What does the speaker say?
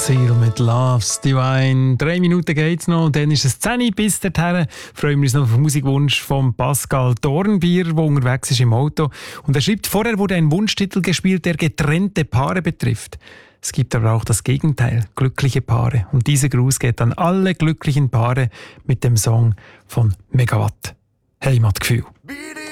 Seal mit Love's Divine. 3 Minuten geht's noch und dann ist es 10 bis dorthin. Freuen wir uns noch auf den Musikwunsch von Pascal Dornbier, der unterwegs ist im Auto. Und er schreibt, vorher wurde ein Wunschtitel gespielt, der getrennte Paare betrifft. Es gibt aber auch das Gegenteil, glückliche Paare. Und dieser Gruß geht an alle glücklichen Paare mit dem Song von Megawatt. Heimatgefühl.